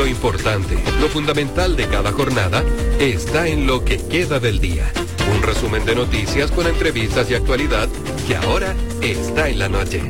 importante, lo fundamental de cada jornada, está en lo que queda del día. Un resumen de noticias con entrevistas y actualidad que ahora está en la noche.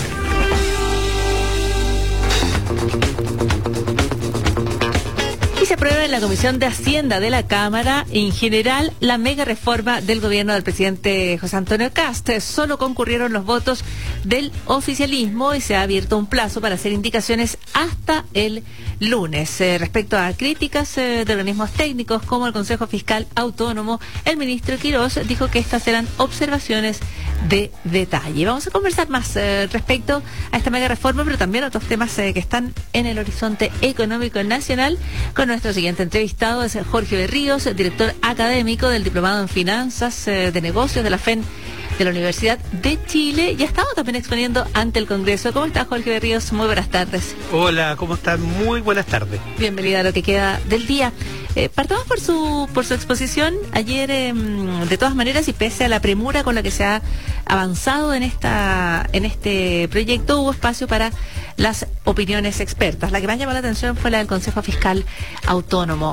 Y se aprueba en la Comisión de Hacienda de la Cámara, en general, la mega reforma del gobierno del presidente José Antonio Kast. Solo concurrieron los votos del oficialismo y se ha abierto un plazo para hacer indicaciones hasta el lunes. Respecto a críticas de organismos técnicos como el Consejo Fiscal Autónomo, el ministro Quirós dijo que estas eran observaciones de detalle. Vamos a conversar más respecto a esta mega reforma, pero también otros temas que están en el horizonte económico nacional. Con nuestro siguiente entrevistado es Jorge Berríos, director académico del Diplomado en Finanzas de Negocios de la FEN de la Universidad de Chile, y ha estado también exponiendo ante el Congreso. ¿Cómo está, Jorge Berríos? Muy buenas tardes. Hola, ¿cómo están? Muy buenas tardes. Bienvenida a lo que queda del día. Partamos por su exposición ayer. De todas maneras, y pese a la premura con la que se ha avanzado en este proyecto, hubo espacio para las opiniones expertas. La que más llamó la atención fue la del Consejo Fiscal Autónomo.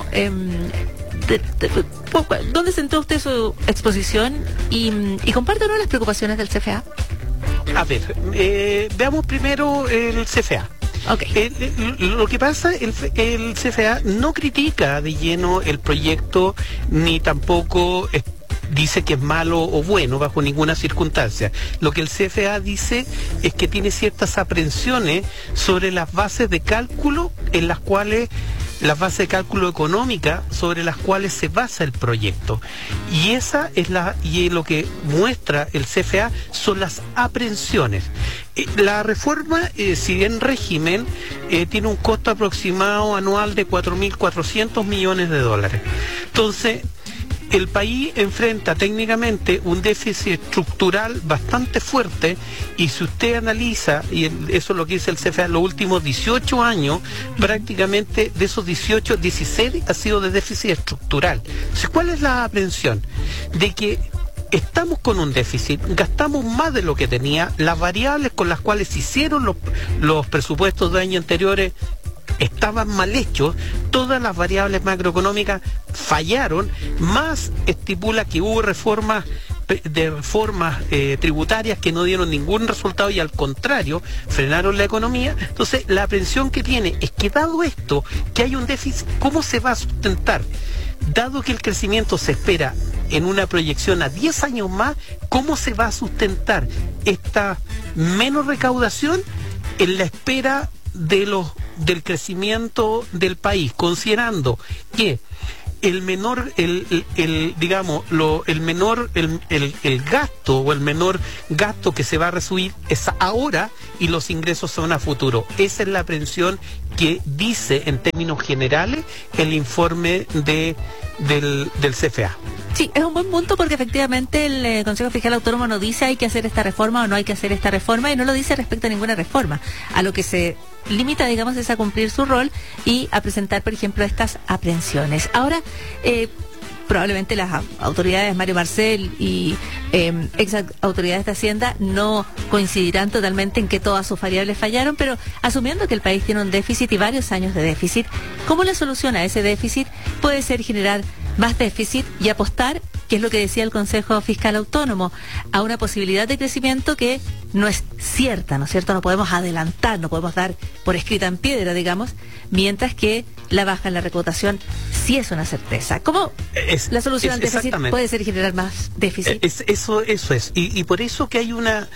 ¿Dónde centró usted su exposición y comparte una de las preocupaciones del CFA? A ver, veamos primero el CFA. Okay. Lo que pasa, el CFA no critica de lleno el proyecto, ni tampoco dice que es malo o bueno bajo ninguna circunstancia. Lo que el CFA dice es que tiene ciertas aprensiones sobre las bases de cálculo las bases de cálculo económica sobre las cuales se basa el proyecto. Y esa es lo que muestra el CFA son las aprensiones. La reforma, si en régimen, tiene un costo aproximado anual de 4.400 millones de dólares. Entonces, el país enfrenta técnicamente un déficit estructural bastante fuerte, y si usted analiza, y eso es lo que dice el CFA, los últimos 18 años, prácticamente de esos 18, 16 ha sido de déficit estructural. Entonces, ¿cuál es la aprensión? De que estamos con un déficit, gastamos más de lo que tenía, las variables con las cuales se hicieron los presupuestos de años anteriores estaban mal hechos, todas las variables macroeconómicas fallaron, más estipula que hubo reformas tributarias que no dieron ningún resultado y al contrario frenaron la economía. Entonces la aprensión que tiene es que, dado esto, que hay un déficit, ¿cómo se va a sustentar? Dado que el crecimiento se espera en una proyección a 10 años más, ¿cómo se va a sustentar esta menos recaudación en la espera del crecimiento del país, considerando que el gasto o el menor gasto que se va a recibir es ahora y los ingresos son a futuro? Esa es la aprensión que dice en términos generales el informe del CFA. Sí, es un buen punto, porque efectivamente el Consejo Fiscal Autónomo no dice hay que hacer esta reforma o no hay que hacer esta reforma, y no lo dice respecto a ninguna reforma. A lo que se limita, digamos, es a cumplir su rol y a presentar, por ejemplo, estas aprehensiones. Ahora, probablemente las autoridades, Mario Marcel y ex autoridades de Hacienda, no coincidirán totalmente en que todas sus variables fallaron, pero asumiendo que el país tiene un déficit y varios años de déficit, ¿cómo la solución a ese déficit puede ser generar más déficit y apostar, que es lo que decía el Consejo Fiscal Autónomo, a una posibilidad de crecimiento que no es cierta, ¿no es cierto? No podemos adelantar, no podemos dar por escrita en piedra, digamos, mientras que la baja en la recaudación sí es una certeza. ¿Cómo la solución al déficit puede ser generar más déficit? Eso es. Y por eso que hay una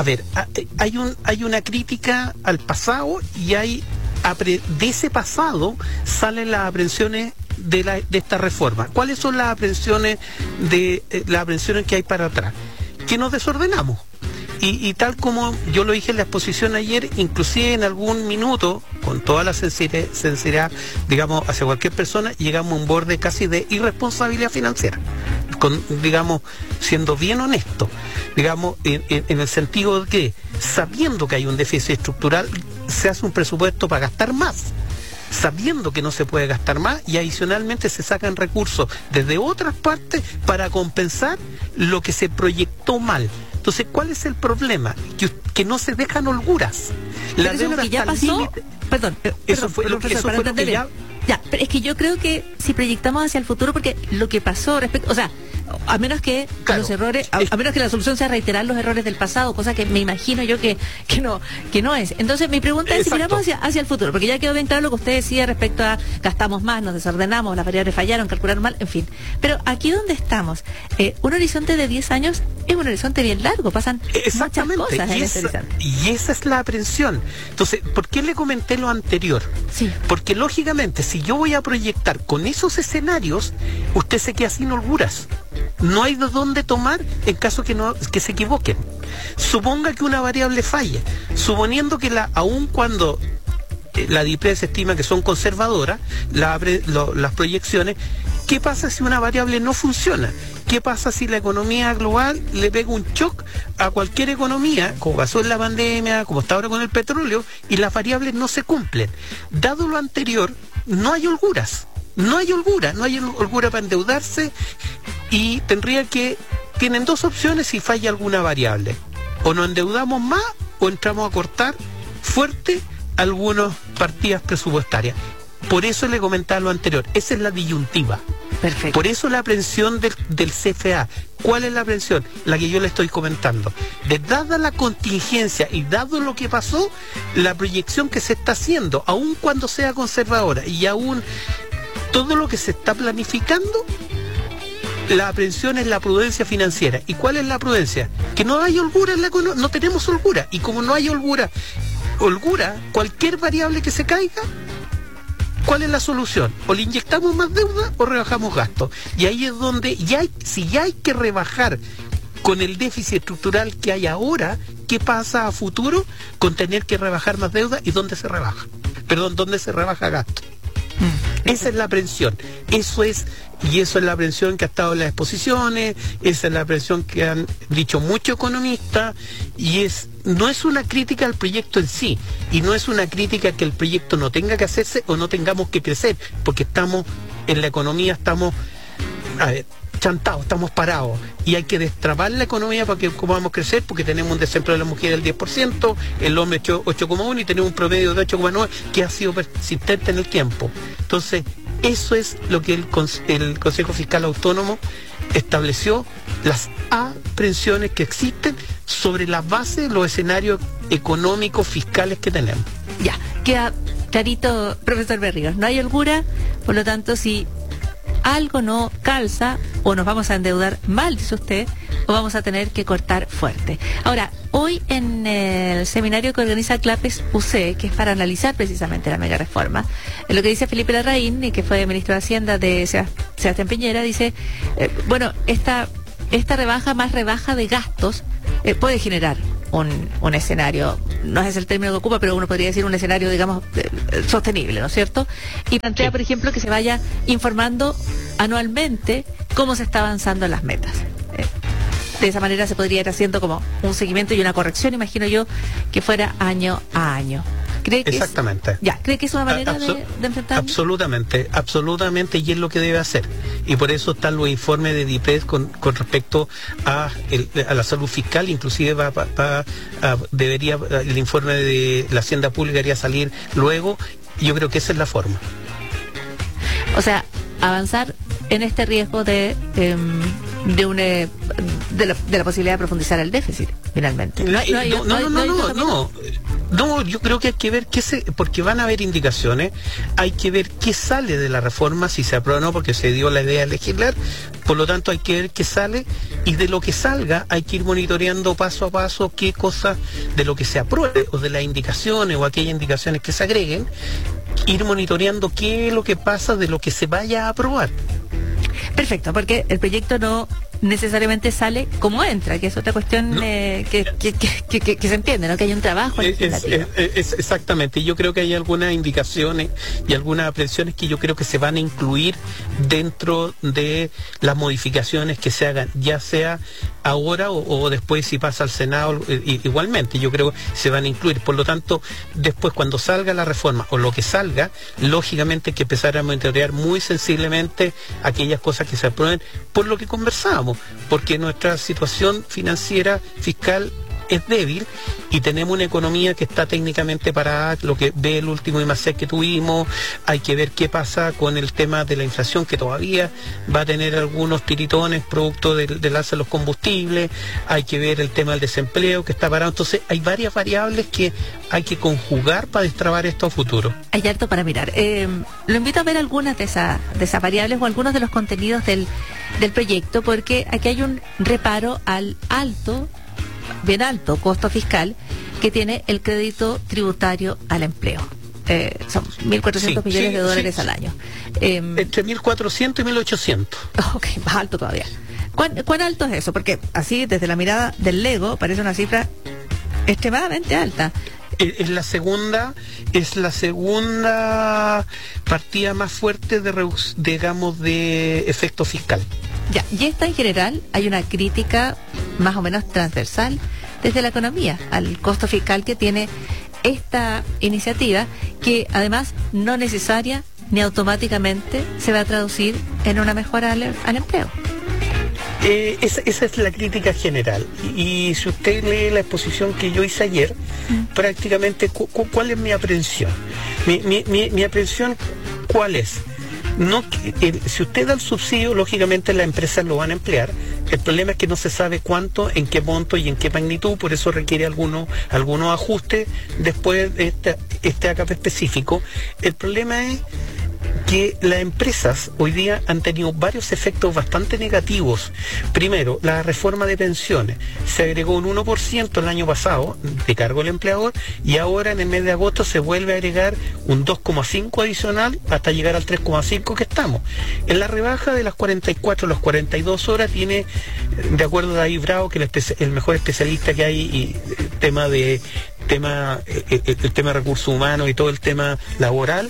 crítica al pasado, y de ese pasado salen las aprensiones de esta reforma. ¿Cuáles son las aprensiones que hay para atrás? Que nos desordenamos. Y tal como yo lo dije en la exposición ayer, inclusive en algún minuto, con toda la sinceridad, digamos, hacia cualquier persona, llegamos a un borde casi de irresponsabilidad financiera, digamos, siendo bien honesto, digamos, en el sentido de que, sabiendo que hay un déficit estructural, se hace un presupuesto para gastar más, sabiendo que no se puede gastar más, y adicionalmente se sacan recursos desde otras partes para compensar lo que se proyectó mal. Entonces, ¿cuál es el problema? Que no se dejan holguras. La deuda está al límite. Perdón, eso fue lo que ya... Ya, pero es que yo creo que si proyectamos hacia el futuro, porque lo que pasó respecto, o sea, a menos que claro, los errores, a menos que la solución sea reiterar los errores del pasado, cosa que me imagino yo que no es. Entonces mi pregunta es si miramos hacia el futuro, porque ya quedó bien claro lo que usted decía respecto a gastamos más, nos desordenamos, las variables fallaron, calcularon mal, en fin. Pero aquí donde estamos, un horizonte de 10 años es un horizonte bien largo, pasan muchas cosas en ese horizonte. Y esa es la aprensión. Entonces, ¿por qué le comenté lo anterior? Sí. Porque lógicamente, si yo voy a proyectar con esos escenarios, usted se queda sin holguras. No hay de dónde tomar en caso que se equivoquen. Suponga que una variable falle, suponiendo que aun cuando la DIPRED se estima que son conservadoras, las proyecciones, ¿qué pasa si una variable no funciona? ¿Qué pasa si la economía global le pega un shock a cualquier economía, como pasó en la pandemia, como está ahora con el petróleo, y las variables no se cumplen? Dado lo anterior, no hay holguras. No hay holgura para endeudarse, y tienen dos opciones si falla alguna variable. O nos endeudamos más o entramos a cortar fuerte algunas partidas presupuestarias. Por eso le comentaba lo anterior, esa es la disyuntiva. Perfecto. Por eso la aprensión del CFA. ¿Cuál es la aprensión? La que yo le estoy comentando. Dada la contingencia y dado lo que pasó, la proyección que se está haciendo, aun cuando sea conservadora y aún todo lo que se está planificando, la aprensión es la prudencia financiera. ¿Y cuál es la prudencia? Que no hay holgura en la economía, no tenemos holgura. Y como no hay holgura, cualquier variable que se caiga, ¿cuál es la solución? O le inyectamos más deuda o rebajamos gastos. Y ahí es donde, si ya hay que rebajar con el déficit estructural que hay ahora, ¿qué pasa a futuro con tener que rebajar más deuda y dónde se rebaja? ¿Dónde se rebaja gasto? Esa es la aprensión, eso es la aprensión que ha estado en las exposiciones, esa es la aprensión que han dicho muchos economistas, y no es una crítica al proyecto en sí, y no es una crítica que el proyecto no tenga que hacerse o no tengamos que crecer, porque estamos en la economía, estamos chantados, estamos parados, y hay que destrabar la economía para que podamos crecer, porque tenemos un desempleo de la mujer del 10%, el hombre 8,1% y tenemos un promedio de 8,9% que ha sido persistente en el tiempo. Entonces, eso es lo que el Consejo Fiscal Autónomo estableció, las aprensiones que existen sobre la base de los escenarios económicos fiscales que tenemos. Ya, queda clarito, profesor Berríos, no hay holgura, por lo tanto, si algo no calza, o nos vamos a endeudar mal, dice usted, o vamos a tener que cortar fuerte. Ahora, hoy en el seminario que organiza Clapes UC, que es para analizar precisamente la mega reforma, lo que dice Felipe Larraín, y que fue ministro de Hacienda de Sebastián Piñera, dice, esta rebaja más rebaja de gastos puede generar un escenario, no es el término que ocupa, pero uno podría decir un escenario, digamos, sostenible, ¿no es cierto? Y plantea, por ejemplo, que se vaya informando anualmente cómo se está avanzando en las metas. De esa manera se podría ir haciendo como un seguimiento y una corrección, imagino yo, que fuera año a año. ¿Cree que exactamente. ¿Cree que es una manera de enfrentarlo? Absolutamente, y es lo que debe hacer. Y por eso están los informes de DIPRED con respecto a la salud fiscal, inclusive el informe de la Hacienda Pública debería salir luego, y yo creo que esa es la forma. O sea, avanzar en este riesgo de la posibilidad de profundizar el déficit, finalmente. No, yo creo que hay que ver porque van a haber indicaciones, hay que ver qué sale de la reforma, si se aprueba o no, porque se dio la idea de legislar, por lo tanto hay que ver qué sale, y de lo que salga hay que ir monitoreando paso a paso qué cosas de lo que se apruebe, o de las indicaciones, o aquellas indicaciones que se agreguen, ir monitoreando qué es lo que pasa de lo que se vaya a aprobar. Perfecto, porque el proyecto no necesariamente sale como entra, que es otra cuestión que se entiende, ¿no? Que hay un trabajo legislativo. Exactamente, y yo creo que hay algunas indicaciones y algunas apreciaciones que yo creo que se van a incluir dentro de las modificaciones que se hagan, ya sea ahora o después si pasa al Senado, igualmente, yo creo que se van a incluir. Por lo tanto, después cuando salga la reforma o lo que salga, lógicamente hay que empezar a monitorear muy sensiblemente aquellas cosas que se aprueben, por lo que conversábamos, porque nuestra situación financiera, fiscal, es débil y tenemos una economía que está técnicamente parada, lo que ve el último IMASEC que tuvimos. Hay que ver qué pasa con el tema de la inflación, que todavía va a tener algunos tiritones producto del alza de los combustibles. Hay que ver el tema del desempleo que está parado. Entonces hay varias variables que hay que conjugar para destrabar esto a futuro. Hay harto para mirar. Lo invito a ver algunas de esas variables o algunos de los contenidos del proyecto, porque aquí hay un reparo al bien alto costo fiscal que tiene el crédito tributario al empleo. Son 1.400 millones de dólares al año. Entre 1.400 y 1.800. Ok, más alto todavía. ¿Cuán alto es eso? Porque así, desde la mirada del Lego, parece una cifra extremadamente alta. Es la segunda partida más fuerte de efecto fiscal. Ya, y esta en general hay una crítica más o menos transversal desde la economía al costo fiscal que tiene esta iniciativa, que además no necesaria ni automáticamente se va a traducir en una mejora al empleo. Esa es la crítica general. Y si usted lee la exposición que yo hice ayer, prácticamente, ¿cuál es mi aprehensión? Mi aprehensión, ¿cuál es? Si usted da el subsidio, lógicamente las empresas lo van a emplear. El problema es que no se sabe cuánto, en qué monto y en qué magnitud, por eso requiere algunos ajustes después de este ACAP específico. El problema es que las empresas hoy día han tenido varios efectos bastante negativos. Primero, la reforma de pensiones. Se agregó un 1% el año pasado de cargo del empleador, y ahora en el mes de agosto se vuelve a agregar un 2,5 adicional hasta llegar al 3,5 que estamos. En la rebaja de las 44 a las 42 horas tiene, de acuerdo a David Bravo, que el mejor especialista que hay, y el tema de recursos humanos y todo el tema laboral,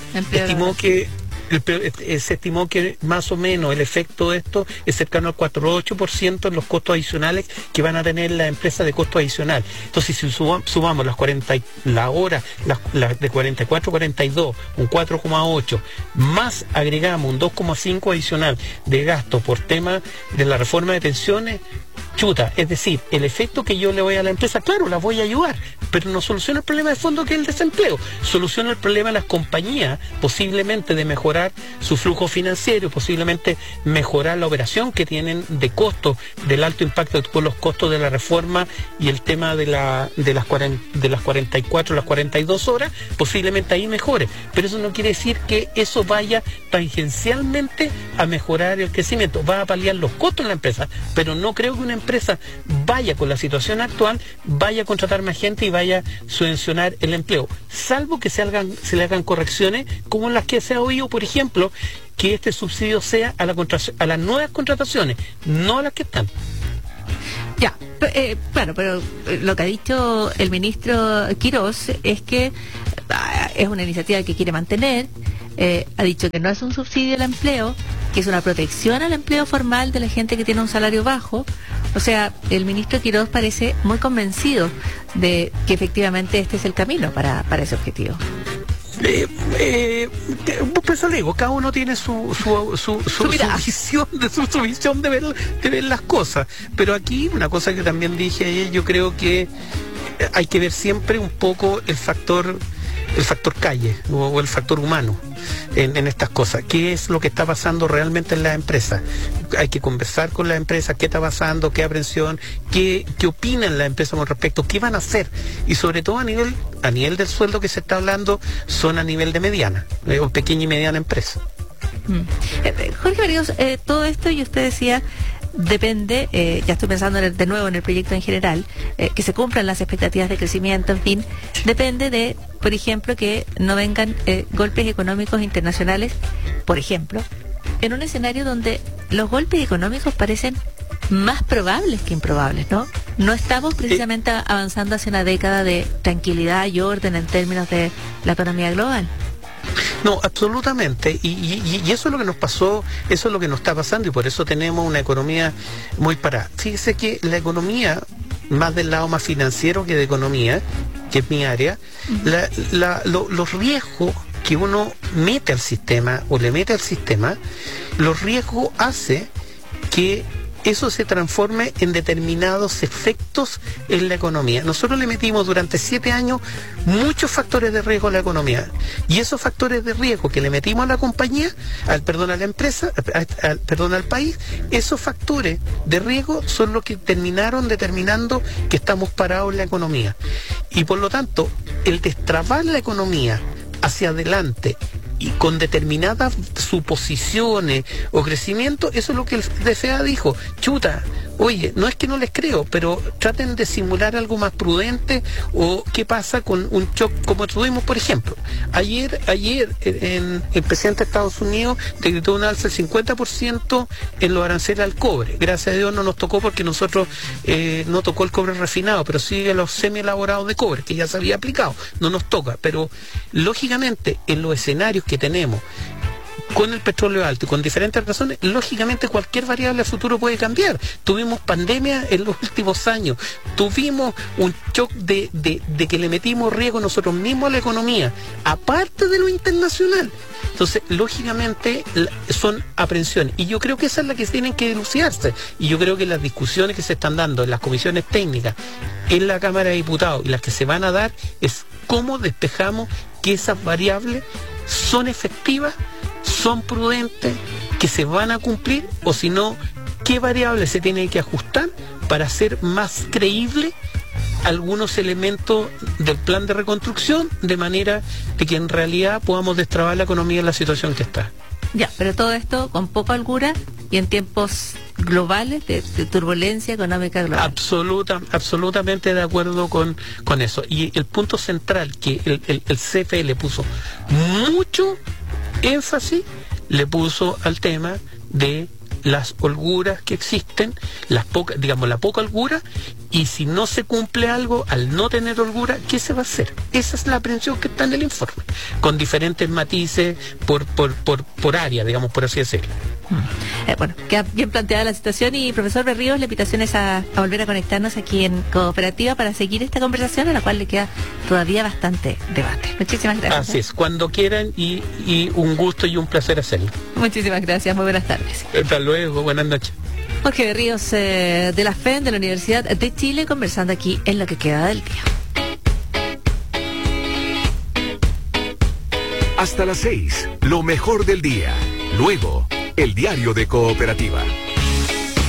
se estimó que más o menos el efecto de esto es cercano al 4,8% en los costos adicionales que van a tener las empresas de costo adicional. Entonces, si sumamos las horas de 44 a 42, un 4,8, más agregamos un 2,5 adicional de gasto por tema de la reforma de pensiones, chuta, es decir, el efecto que yo le voy a la empresa, claro, la voy a ayudar, pero no soluciona el problema de fondo, que es el desempleo. Soluciona el problema de las compañías, posiblemente de mejorar su flujo financiero, posiblemente mejorar la operación que tienen de costo, del alto impacto por los costos de la reforma y el tema de las 44, las 42 horas, posiblemente ahí mejore. Pero eso no quiere decir que eso vaya tangencialmente a mejorar el crecimiento. Va a paliar los costos en la empresa, pero no creo que una empresa vaya, con la situación actual, vaya a contratar más gente y vaya a subvencionar el empleo, salvo que se le hagan correcciones como las que se ha oído, por ejemplo, que este subsidio sea a las nuevas contrataciones, no a las que están. Ya, claro, pero lo que ha dicho el ministro Quirós es que es una iniciativa que quiere mantener. Ha dicho que no es un subsidio al empleo, que es una protección al empleo formal de la gente que tiene un salario bajo. O sea, el ministro Quirós parece muy convencido de que efectivamente este es el camino para ese objetivo. Pues le digo, cada uno tiene su visión de ver las cosas. Pero aquí, una cosa que también dije ayer, yo creo que hay que ver siempre un poco el factor calle o el factor humano en estas cosas. ¿Qué es lo que está pasando realmente en las empresas? Hay que conversar con las empresas, qué está pasando, qué aprensión, qué opinan las empresas con respecto, qué van a hacer, y sobre todo a nivel del sueldo que se está hablando, son a nivel de mediana o pequeña y mediana empresa. Jorge Berríos, todo esto, y usted decía, depende, ya estoy pensando de nuevo en el proyecto en general, que se cumplan las expectativas de crecimiento, en fin, depende de, por ejemplo, que no vengan golpes económicos internacionales, por ejemplo, en un escenario donde los golpes económicos parecen más probables que improbables, ¿no? No estamos precisamente avanzando hacia una década de tranquilidad y orden en términos de la economía global. No, absolutamente, y eso es lo que nos pasó, eso es lo que nos está pasando, y por eso tenemos una economía muy parada. Fíjese que la economía, más del lado más financiero que de economía, que es mi área, los riesgos que uno mete al sistema o le mete al sistema, los riesgos hace que eso se transforme en determinados efectos en la economía. Nosotros le metimos durante 7 años muchos factores de riesgo a la economía, y esos factores de riesgo que le metimos a la compañía, a la empresa, al país, esos factores de riesgo son los que terminaron determinando que estamos parados en la economía. Y por lo tanto, el destrabar la economía hacia adelante y con determinadas suposiciones o crecimiento, eso es lo que el CFA dijo. Chuta, oye, no es que no les creo, pero traten de simular algo más prudente. O qué pasa con un shock como tuvimos, por ejemplo. Ayer el presidente de Estados Unidos decretó un alza del 50% en los aranceles al cobre. Gracias a Dios no nos tocó, porque nosotros no tocó el cobre refinado, pero sí los semi-elaborados de cobre, que ya se había aplicado. No nos toca, pero lógicamente en los escenarios que tenemos con el petróleo alto y con diferentes razones, lógicamente cualquier variable a futuro puede cambiar. Tuvimos pandemia en los últimos años, tuvimos un shock de que le metimos riesgo nosotros mismos a la economía, aparte de lo internacional. Entonces, lógicamente, son aprensiones. Y yo creo que esa es la que tienen que dilucidarse. Y yo creo que las discusiones que se están dando en las comisiones técnicas, en la Cámara de Diputados, y las que se van a dar, es cómo despejamos que esas variables son efectivas, son prudentes, que se van a cumplir, o si no, qué variables se tienen que ajustar para hacer más creíble algunos elementos del plan de reconstrucción, de manera de que en realidad podamos destrabar la economía en la situación que está. Ya, pero todo esto con poca holgura y en tiempos globales de turbulencia económica global. Absolutamente de acuerdo con eso. Y el punto central que el CFE le puso mucho énfasis, le puso al tema de las holguras que existen, la poca holgura, y si no se cumple algo, al no tener holgura, ¿qué se va a hacer? Esa es la aprehensión que está en el informe, con diferentes matices por área, digamos, por así decirlo. Bueno, queda bien planteada la situación, y profesor Berríos, la invitación es a volver a conectarnos aquí en Cooperativa para seguir esta conversación, a la cual le queda todavía bastante debate. Muchísimas gracias. Así es, cuando quieran, y un gusto y un placer hacerlo. Muchísimas gracias, muy buenas tardes. Hasta luego, buenas noches. Jorge Berríos, de la FEN, de la Universidad de Chile, conversando aquí en Lo que queda del día. Hasta las 6, lo mejor del día. Luego, el diario de Cooperativa.